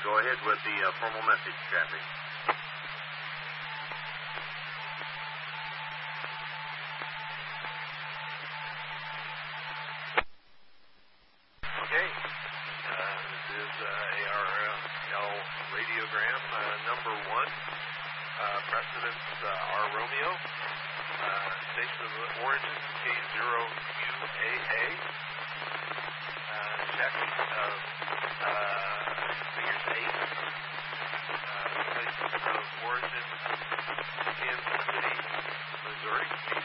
Go ahead with the formal message, Kathy. Okay. This is ARL radiogram number 1. Precedence R Romeo. Station of origin K0QAA. Check of figures 8. Place of origin Kansas City, Missouri.